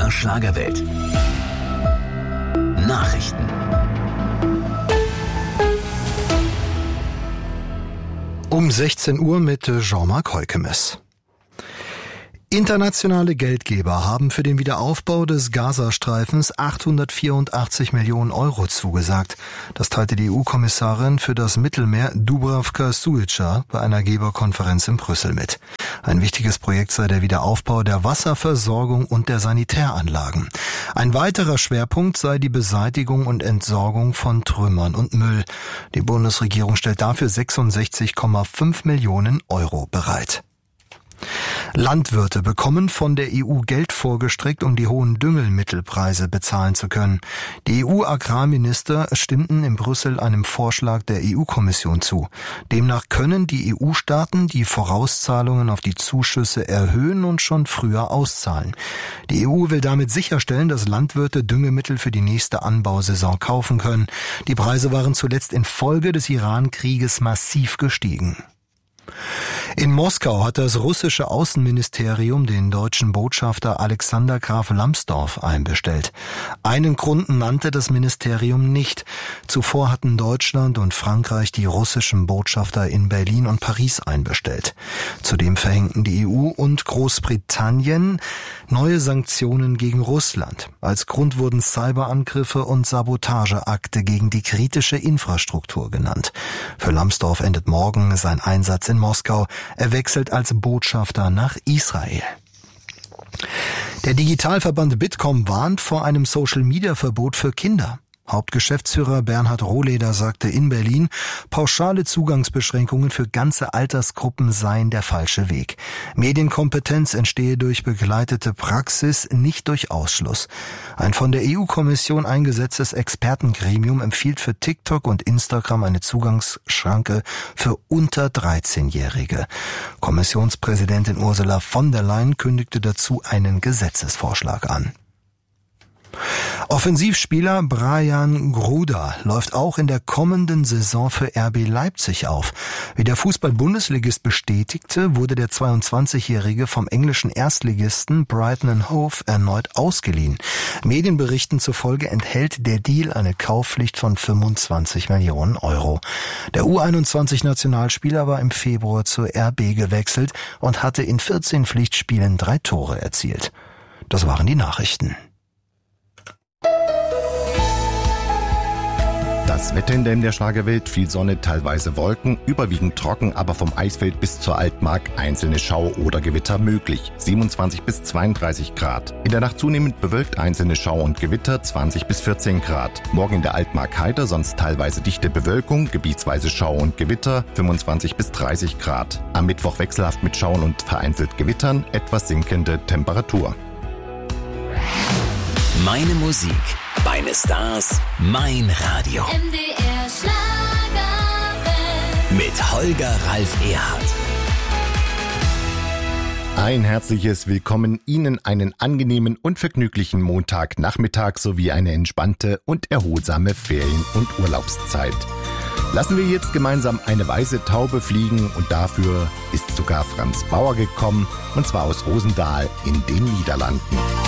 MDR Schlagerwelt. Nachrichten. Um 16 Uhr mit Jean-Marc Heukemes. Internationale Geldgeber haben für den Wiederaufbau des Gazastreifens 884 Millionen Euro zugesagt. Das teilte die EU-Kommissarin für das Mittelmeer Dubravka Šuica bei einer Geberkonferenz in Brüssel mit. Ein wichtiges Projekt sei der Wiederaufbau der Wasserversorgung und der Sanitäranlagen. Ein weiterer Schwerpunkt sei die Beseitigung und Entsorgung von Trümmern und Müll. Die Bundesregierung stellt dafür 66,5 Millionen Euro bereit. Landwirte bekommen von der EU Geld vorgestreckt, um die hohen Düngemittelpreise bezahlen zu können. Die EU-Agrarminister stimmten in Brüssel einem Vorschlag der EU-Kommission zu. Demnach können die EU-Staaten die Vorauszahlungen auf die Zuschüsse erhöhen und schon früher auszahlen. Die EU will damit sicherstellen, dass Landwirte Düngemittel für die nächste Anbausaison kaufen können. Die Preise waren zuletzt infolge des Iran-Krieges massiv gestiegen. In Moskau hat das russische Außenministerium den deutschen Botschafter Alexander Graf Lambsdorff einbestellt. Einen Grund nannte das Ministerium nicht. Zuvor hatten Deutschland und Frankreich die russischen Botschafter in Berlin und Paris einbestellt. Zudem verhängten die EU und Großbritannien neue Sanktionen gegen Russland. Als Grund wurden Cyberangriffe und Sabotageakte gegen die kritische Infrastruktur genannt. Für Lambsdorff endet morgen sein Einsatz in Moskau. Er wechselt als Botschafter nach Israel. Der Digitalverband Bitkom warnt vor einem Social-Media-Verbot für Kinder. Hauptgeschäftsführer Bernhard Rohleder sagte in Berlin, pauschale Zugangsbeschränkungen für ganze Altersgruppen seien der falsche Weg. Medienkompetenz entstehe durch begleitete Praxis, nicht durch Ausschluss. Ein von der EU-Kommission eingesetztes Expertengremium empfiehlt für TikTok und Instagram eine Zugangsschranke für unter 13-Jährige. Kommissionspräsidentin Ursula von der Leyen kündigte dazu einen Gesetzesvorschlag an. Offensivspieler Brian Gruda läuft auch in der kommenden Saison für RB Leipzig auf. Wie der Fußball-Bundesligist bestätigte, wurde der 22-Jährige vom englischen Erstligisten Brighton & Hove erneut ausgeliehen. Medienberichten zufolge enthält der Deal eine Kaufpflicht von 25 Millionen Euro. Der U21-Nationalspieler war im Februar zur RB gewechselt und hatte in 14 Pflichtspielen 3 Tore erzielt. Das waren die Nachrichten. Das Wetter in der Schlagerwelt: viel Sonne, teilweise Wolken, überwiegend trocken, aber vom Eisfeld bis zur Altmark einzelne Schau- oder Gewitter möglich. 27 bis 32 Grad. In der Nacht zunehmend bewölkt, einzelne Schau- und Gewitter, 20 bis 14 Grad. Morgen in der Altmark heiter, sonst teilweise dichte Bewölkung, gebietsweise Schau- und Gewitter, 25 bis 30 Grad. Am Mittwoch wechselhaft mit Schauen und vereinzelt Gewittern, etwas sinkende Temperatur. Meine Musik, meine Stars, mein Radio. MDR Schlagerwelt. Mit Holger Ralf Erhardt. Ein herzliches Willkommen, Ihnen einen angenehmen und vergnüglichen Montagnachmittag sowie eine entspannte und erholsame Ferien- und Urlaubszeit. Lassen wir jetzt gemeinsam eine weiße Taube fliegen, und dafür ist sogar Franz Bauer gekommen, und zwar aus Rosendahl in den Niederlanden.